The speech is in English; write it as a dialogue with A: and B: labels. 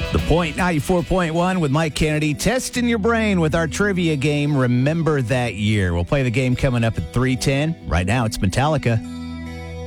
A: The Point 94.1 with Mike Kennedy, testing your brain with our trivia game, Remember That Year. We'll play the game coming up at 3:10. Right now, it's Metallica.